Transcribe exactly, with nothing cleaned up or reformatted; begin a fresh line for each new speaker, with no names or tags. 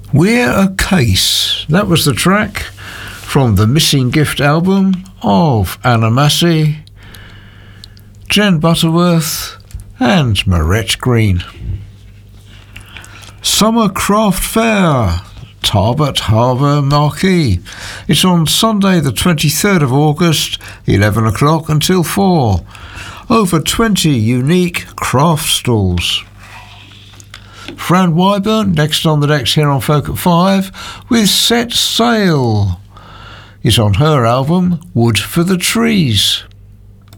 We're a Case. That was the track from the Missing Gift album of Anna Massey, Jen Butterworth and Marette Green. Summer Craft Fair, Tarbert Harbour Marquee. It's on Sunday the twenty-third of August, eleven o'clock until four. Over twenty unique craft stalls. Fran Wyburn next on the decks here on Folk at Five with Set Sail. It's on her album Wood for the Trees.